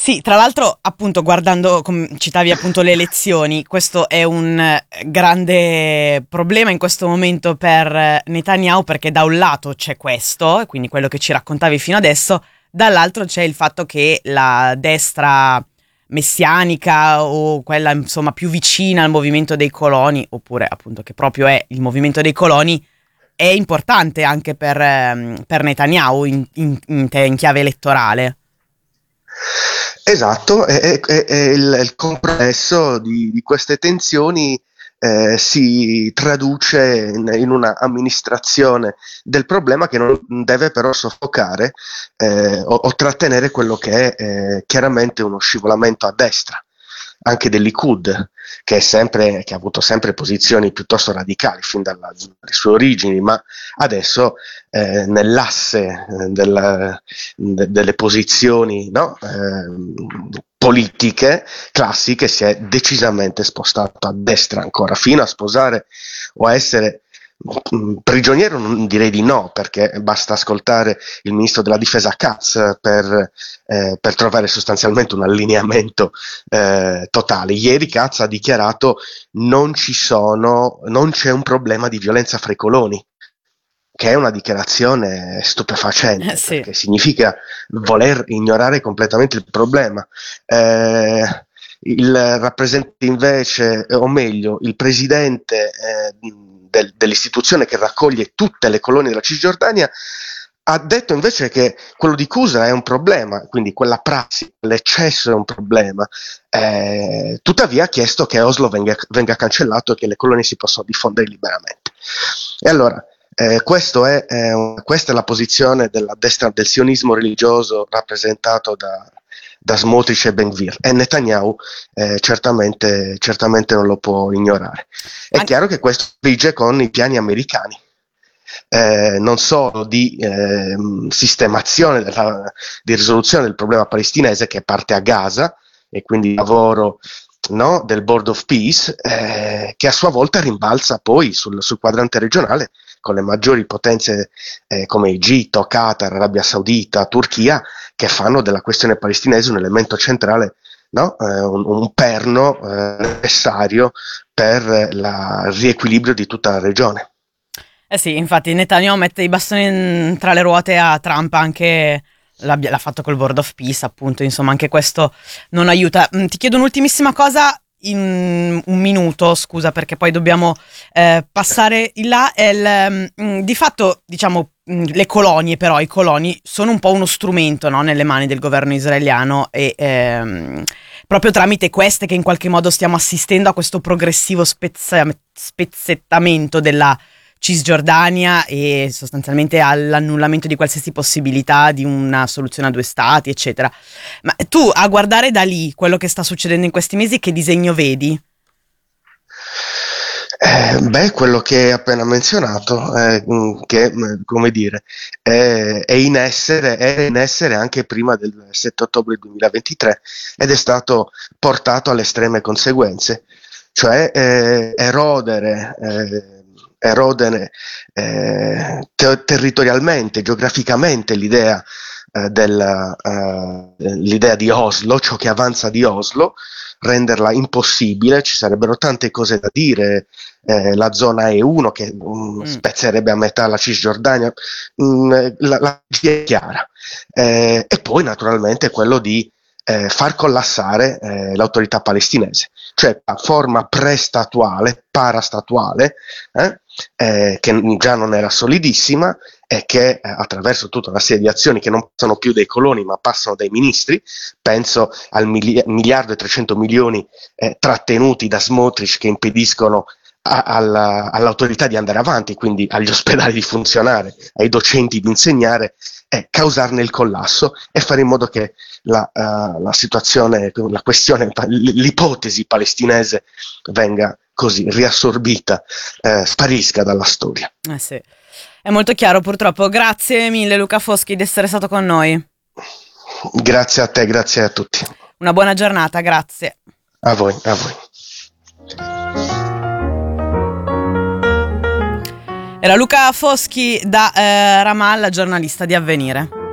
Sì, tra l'altro, appunto, guardando, come citavi appunto le elezioni, questo è un grande problema in questo momento per Netanyahu, perché da un lato c'è questo, e quindi quello che ci raccontavi fino adesso, dall'altro c'è il fatto che la destra messianica o quella insomma più vicina al movimento dei coloni, oppure appunto che proprio è il movimento dei coloni, è importante anche per Netanyahu in chiave elettorale. Esatto, e il compromesso di queste tensioni si traduce in una amministrazione del problema che non deve però soffocare o trattenere quello che è chiaramente uno scivolamento a destra, anche del Likud, che ha avuto sempre posizioni piuttosto radicali fin dalle sue origini, ma adesso nell'asse delle posizioni, no? Politiche classiche si è decisamente spostato a destra ancora, fino a sposare o a essere prigioniero. Non direi di no, perché basta ascoltare il ministro della difesa Katz per trovare sostanzialmente un allineamento totale. Ieri Katz ha dichiarato non c'è un problema di violenza fra i coloni, che è una dichiarazione stupefacente, Sì. perché significa voler ignorare completamente il problema. Il rappresentante invece, o meglio, il presidente dell'istituzione che raccoglie tutte le colonie della Cisgiordania, ha detto invece che quello di Cusra è un problema, quindi quella prassi, l'eccesso è un problema, tuttavia ha chiesto che Oslo venga cancellato e che le colonie si possano diffondere liberamente. E allora, questa è la posizione della destra del sionismo religioso rappresentato da Smotrich e Ben-Gvir, e Netanyahu certamente non lo può ignorare. È An- chiaro che questo vige con i piani americani, non solo di sistemazione di risoluzione del problema palestinese, che parte a Gaza, e quindi il lavoro, no, del Board of Peace, che a sua volta rimbalza poi sul quadrante regionale, con le maggiori potenze come Egitto, Qatar, Arabia Saudita, Turchia, che fanno della questione palestinese un elemento centrale, no? Un perno necessario per il riequilibrio di tutta la regione. Eh sì, infatti Netanyahu mette i bastoni tra le ruote a Trump, anche l'ha fatto col Board of Peace, appunto, insomma anche questo non aiuta. Ti chiedo un'ultimissima cosa in un minuto, scusa, perché poi dobbiamo passare in là. Di fatto, diciamo, le colonie, però, i coloni sono un po' uno strumento, no, nelle mani del governo israeliano e proprio tramite queste che in qualche modo stiamo assistendo a questo progressivo spezzettamento della Cisgiordania e sostanzialmente all'annullamento di qualsiasi possibilità di una soluzione a due stati, eccetera. Ma tu, a guardare da lì quello che sta succedendo in questi mesi, che disegno vedi? Quello che hai appena menzionato, che come dire, era in essere anche prima del 7 ottobre 2023 ed è stato portato alle estreme conseguenze, cioè erodere territorialmente, geograficamente l'idea di Oslo, ciò che avanza di Oslo, renderla impossibile. Ci sarebbero tante cose da dire, la zona E1 che Mm. spezzerebbe a metà la Cisgiordania, la via è chiara, e poi naturalmente quello di far collassare l'autorità palestinese, cioè la forma prestatuale, parastatuale, che già non era solidissima e che attraverso tutta una serie di azioni che non passano più dai coloni ma passano dai ministri, penso al miliardo e 300 milioni trattenuti da Smotrich, che impediscono all'autorità di andare avanti, quindi agli ospedali di funzionare, ai docenti di insegnare, causarne il collasso e fare in modo che la situazione, la questione, l'ipotesi palestinese venga così riassorbita, sparisca dalla storia. Sì, è molto chiaro purtroppo. Grazie mille Luca Foschi di essere stato con noi. Grazie a te, grazie a tutti. Una buona giornata, grazie. A voi, a voi. Era Luca Foschi da Ramallah, giornalista di Avvenire.